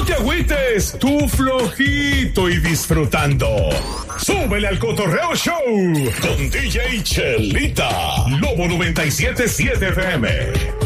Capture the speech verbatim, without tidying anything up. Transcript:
No te agüites, tú flojito y disfrutando. Súbele al Cotorreo Show con D J Chelita, Lobo noventa y siete punto siete F M.